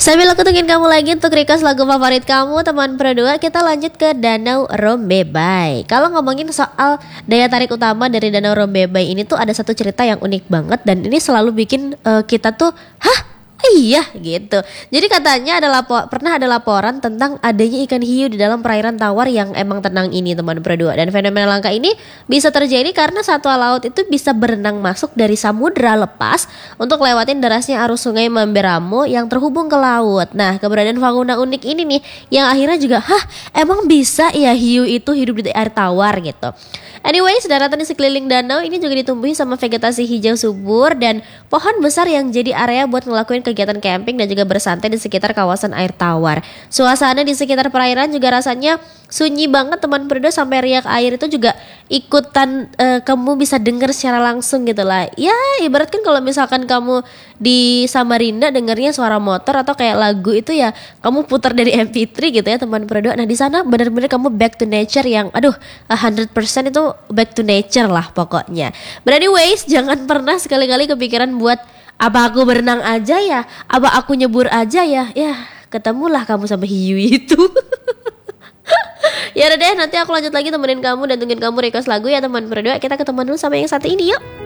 Sambil aku tungguin kamu lagi untuk request lagu favorit kamu teman berdua, kita lanjut ke Danau Rombebay. Kalau ngomongin soal daya tarik utama dari Danau Rombebay ini tuh ada satu cerita yang unik banget dan ini selalu bikin kita tuh hah? Iya gitu. Jadi katanya pernah ada laporan tentang adanya ikan hiu di dalam perairan tawar yang emang tenang ini teman berdua. Dan fenomena langka ini bisa terjadi karena satwa laut itu bisa berenang masuk dari samudra lepas untuk lewatin derasnya arus sungai Mamberamo yang terhubung ke laut. Nah, keberadaan fauna unik ini nih yang akhirnya juga emang bisa ya hiu itu hidup di air tawar gitu. Anyway, daratan di sekeliling danau ini juga ditumbuhi sama vegetasi hijau subur dan pohon besar yang jadi area buat ngelakuin kegiatan camping dan juga bersantai di sekitar kawasan air tawar. Suasana di sekitar perairan juga rasanya sunyi banget teman berdua, sampai riak air itu juga ikutan kamu bisa dengar secara langsung gitu lah. Ya ibarat kan kalau misalkan kamu di Samarinda dengarnya suara motor atau kayak lagu itu ya kamu putar dari MP3 gitu ya teman berdua. Nah di sana benar-benar kamu back to nature yang 100% itu back to nature lah pokoknya. But anyways, jangan pernah sekali-kali kepikiran buat apa aku berenang aja ya, apa aku nyebur aja ya. Ya ketemulah kamu sama hiu itu. Ya udah deh, nanti aku lanjut lagi temenin kamu dan tungguin kamu request lagu ya teman berdua. Kita ketemu dulu sama yang satu ini yuk.